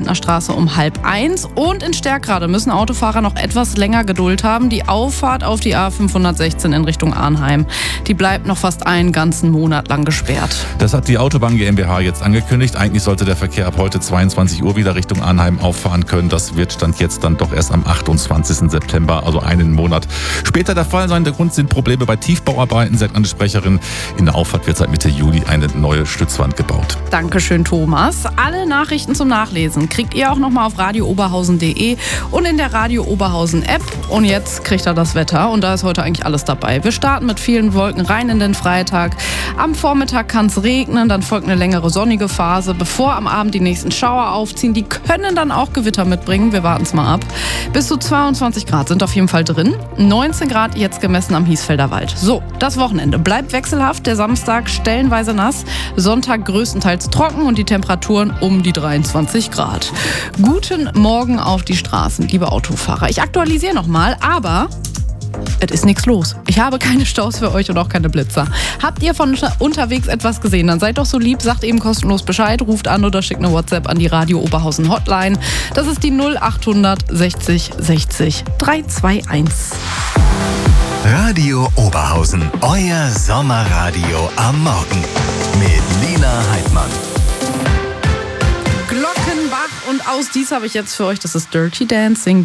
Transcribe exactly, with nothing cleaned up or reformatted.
Lindner Straße um halb eins. Und in Sterkrade müssen Autofahrer noch etwas länger Geduld haben. Die Auffahrt auf die A fünfhundertsechzehn in Richtung Arnheim, die bleibt noch fast einen ganzen Monat lang gesperrt. Das hat die Autobahn GmbH jetzt angekündigt. Eigentlich sollte der Verkehr ab heute zweiundzwanzig Uhr wieder Richtung Arnheim auffahren können. Das wird Stand jetzt dann doch erst am achtundzwanzigsten September, also einen Monat später der Fall sein. Der Grund sind Probleme bei Tiefbauarbeiten, sagt eine Sprecherin. In der Auffahrt wird seit Mitte Juli eine neue Stützwand gebaut. Dankeschön, Thomas. Alle Nachrichten zum Nachlesen kriegt ihr auch nochmal auf radio oberhausen punkt de und in der Radio Oberhausen App. Und jetzt kriegt er das Wetter und da ist heute eigentlich alles dabei. Wir starten mit vielen Wolken rein in den Freitag. Am Vormittag kann es regnen, dann folgt eine längere sonnige Phase, bevor am Abend die nächsten Schauer aufziehen. Die können dann auch Gewitter mitbringen. Wir warten es mal ab. Bis zu zweiundzwanzig Grad sind auf jeden Fall drin. neunzehn Grad jetzt gemessen am Hiesfelder Wald. So, das Wochenende bleibt wechselhaft. Der Samstag stellenweise nass, Sonntag größtenteils trocken und die Temperaturen um die dreiundzwanzig Grad. Guten Morgen auf die Straßen, liebe Autofahrer. Ich aktualisiere nochmal, aber es ist nichts los. Ich habe keine Staus für euch und auch keine Blitzer. Habt ihr von unterwegs etwas gesehen? Dann seid doch so lieb, sagt eben kostenlos Bescheid, ruft an oder schickt eine WhatsApp an die Radio Oberhausen Hotline. Das ist die null achthundert sechzig sechzig dreihunderteinundzwanzig. Radio Oberhausen, euer Sommerradio am Morgen mit Lina Heidmann. Glockenbach und aus dies habe ich jetzt für euch, das ist Dirty Dancing.